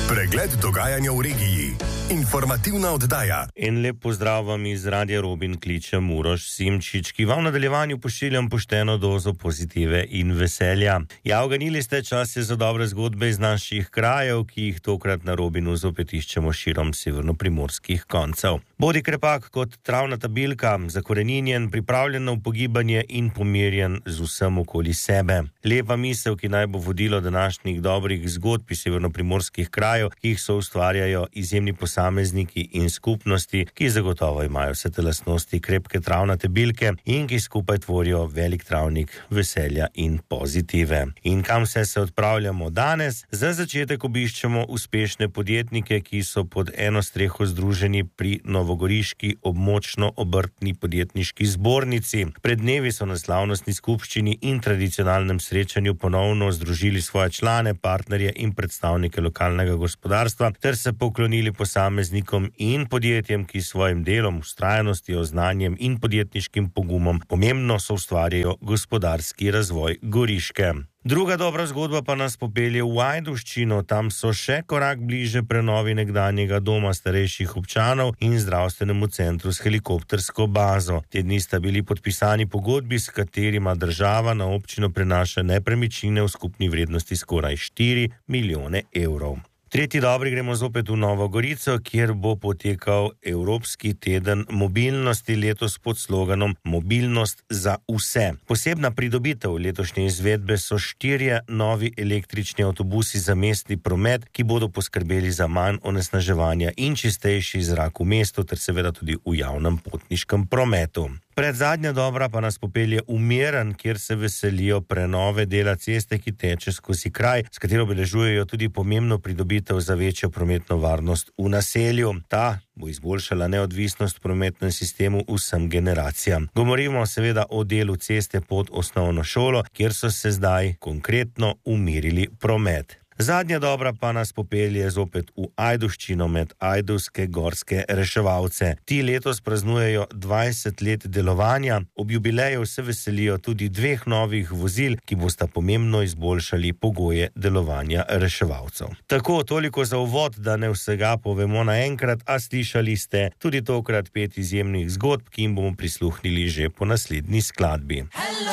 Pregled dogajanja v regiji. Informativna oddaja. En lep pozdrav vam iz Radia Robin, kličem Uroš Simčič, ki vam v nadaljevanju pošiljam pošteno dozo pozitive in veselja. Ja, oganili ste, čas je za dobre zgodbe iz naših krajev, ki jih tokrat na Robinu zopet iščemo širom severnoprimorskih koncev. Bodi krepak kot travnata bilka, zakoreninjen, pripravljen na upogibanje in pomirjen z vsem okoli sebe. Lepa misel, ki naj bo vodilo današnjih dobrih zgodb iz severnoprimorskih krajev, ki jih so ustvarjajo izjemni posamezniki in skupnosti, ki zagotovo imajo vse te lastnosti krepke travnate bilke in ki skupaj tvorijo velik travnik veselja in pozitive. In kam vse se odpravljamo danes? Za začetek obiščemo uspešne podjetnike, ki so pod eno streho združeni pri novogoriški območno-obrtni podjetniški zbornici. Pred dnevi so na slavnostni skupščini in tradicionalnem srečanju ponovno združili svoje člane, partnerje in predstavnike lokalnega gospodarstva ter se poklonili posameznikom in podjetjem, ki s svojim delom, vztrajnostjo, znanjem in podjetniškim pogumom pomembno soustvarjajo gospodarski razvoj Goriške. Druga dobra zgodba pa nas popelje v Ajdovščino. Tam so še korak bliže prenovi nekdanjega doma starejših občanov in zdravstvenemu centru s helikoptersko bazo. Te dni sta bili podpisani pogodbi, s katerima država na občino prenaša nepremičnine v skupni vrednosti skoraj 4 milijone evrov. Tretji dobri gremo zopet v Novo Gorico, kjer bo potekal Evropski teden mobilnosti, letos pod sloganom Mobilnost za vse. Posebna pridobitev letošnje izvedbe so 4 novi električni avtobusi za mestni promet, ki bodo poskrbeli za manj onesnaževanja in čistejši zrak v mestu ter seveda tudi v javnem potniškem prometu. Predzadnja dobra pa nas popelje v Miren, kjer se veselijo prenove dela ceste, ki teče skozi kraj, s katero obeležujejo tudi pomembno pridobitev za večjo prometno varnost v naselju. Ta bo izboljšala neodvisnost v prometnem sistemu vsem generacijam. Govorimo seveda o delu ceste pod osnovno šolo, kjer so se zdaj konkretno umirili promet. Zadnja dobra pa nas popelje zopet v Ajdovščino med ajdovske gorske reševalce. Ti letos praznujejo 20 let delovanja, ob jubileju se veselijo tudi 2 novih vozil, ki bosta pomembno izboljšali pogoje delovanja reševalcev. Tako, toliko za uvod, da ne vsega povemo naenkrat, a slišali ste tudi tokrat 5 izjemnih zgodb, ki jim bomo prisluhnili že po naslednji skladbi.